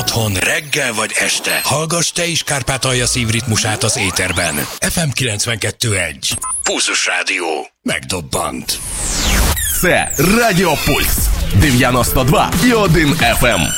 otthon, reggel vagy este. Hallgass te is Kárpátalja szívritmusát az éterben. FM 92.1. Pulzus Rádió. Megdobbant. Це Радіопульс 92,1 FM.